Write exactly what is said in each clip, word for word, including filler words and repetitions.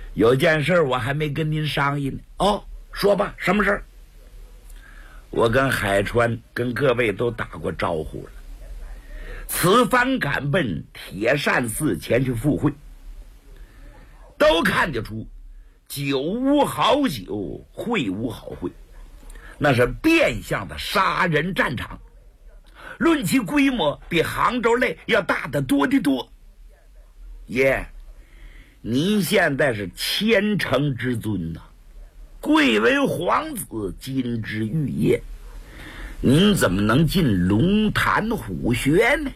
有件事我还没跟您商议呢。哦，说吧，什么事儿？我跟海川跟各位都打过招呼了，此番赶奔铁扇寺前去赴会，都看得出酒无好酒，会无好会，那是变相的杀人战场，论其规模比杭州类要大得多得多。爷，您现在是千乘之尊呐、啊，贵为皇子，金枝玉叶，您怎么能进龙潭虎穴呢？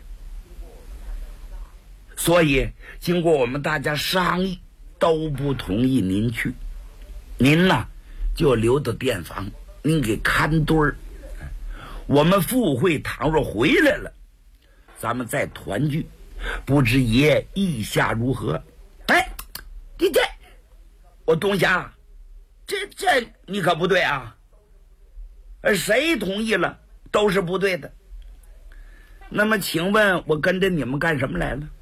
所以经过我们大家商议，都不同意您去。您呢就留到店房，您给看堆儿。我们赴会倘若回来了，咱们再团聚，不知爷意下如何？哎，这这，我东霞，这这你可不对啊！谁同意了都是不对的。那么请问我跟着你们干什么来了？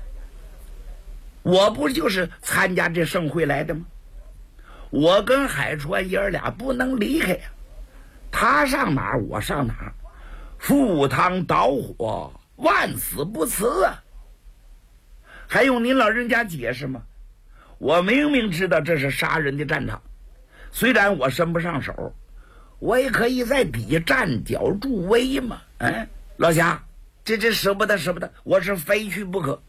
我不就是参加这盛会来的吗？我跟海川爷儿俩不能离开呀、啊，他上哪儿我上哪儿，赴汤蹈火，万死不辞啊！还用您老人家解释吗？我明明知道这是杀人的战场，虽然我伸不上手，我也可以在底下站脚助威嘛。哎，老侠，这这舍不得舍不得，我是非去不可。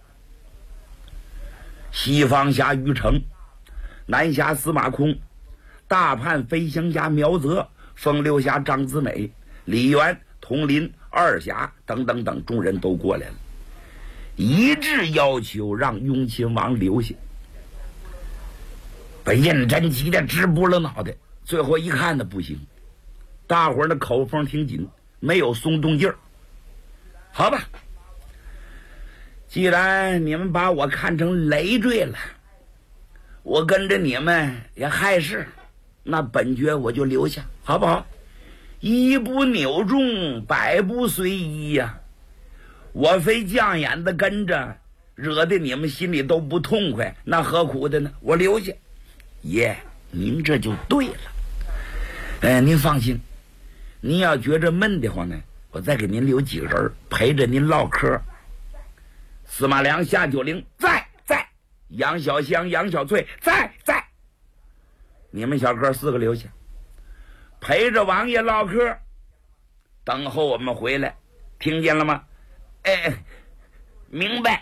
西方侠于城，南侠司马空，大叛飞行侠苗泽，风流侠张子美，李元、佟林、二侠等等等众人都过来了，一致要求让雍亲王留下。被胤禛急得直拨了脑袋，最后一看呢不行，大伙儿的口风挺紧，没有松动劲儿。好吧，既然你们把我看成累赘了，我跟着你们也害事，那本爵我就留下，好不好？一不扭中，百不随一呀、啊！我非犟眼的跟着，惹得你们心里都不痛快，那何苦的呢？我留下。爷，您这就对了。哎，您放心，您要觉着闷得慌呢，我再给您留几个人陪着您唠嗑。司马良、夏九龄在在，杨小香、杨小翠在在，你们小哥四个留下，陪着王爷唠嗑，等候我们回来，听见了吗？哎，明白。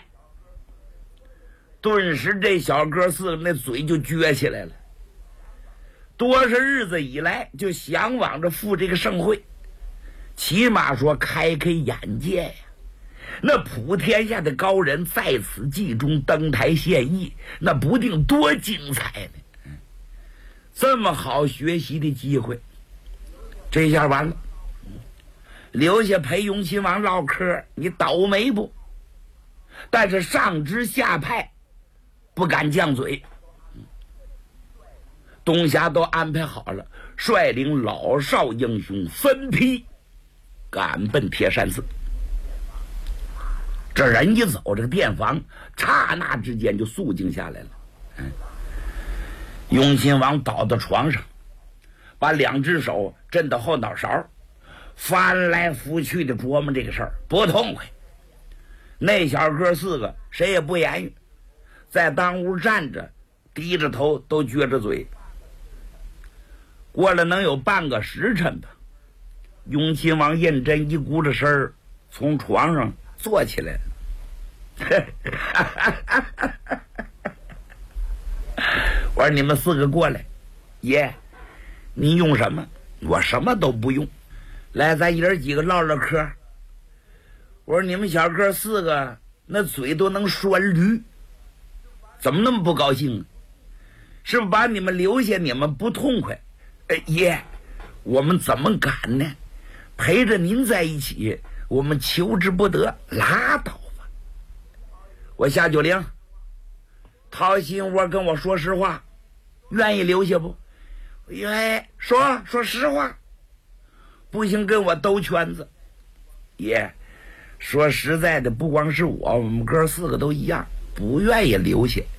顿时这小哥四个那嘴就撅起来了，多少日子以来就向往着赴这个盛会，起码说开开眼界呀。那普天下的高人在此祭中登台献艺，那不定多精彩呢！这么好学习的机会，这下完了，留下陪雍亲王唠嗑，你倒霉不？但是上知下派不敢犟嘴，东霞都安排好了，率领老少英雄分批赶奔铁扇寺。这人一走，这个店房刹那之间就肃静下来了。嗯，雍亲王倒到床上，把两只手震到后脑勺，翻来覆去的琢磨这个事儿，不痛快。那小哥四个谁也不言语，在当屋站着，低着头都撅着嘴。过了能有半个时辰吧，雍亲王胤禛一鼓着身儿从床上坐起来了。我说你们四个过来，爷，您用什么？我什么都不用。来，咱爷儿几个唠唠嗑。我说你们小哥四个那嘴都能说驴，怎么那么不高兴啊？是不是把你们留下你们不痛快？哎，爷，我们怎么敢呢？陪着您在一起，我们求之不得，拉倒吧。我夏九龄，掏心窝跟我说实话，愿意留下不？哎，说说实话，不行跟我兜圈子。爷，说实在的，不光是我，我们哥四个都一样，不愿意留下。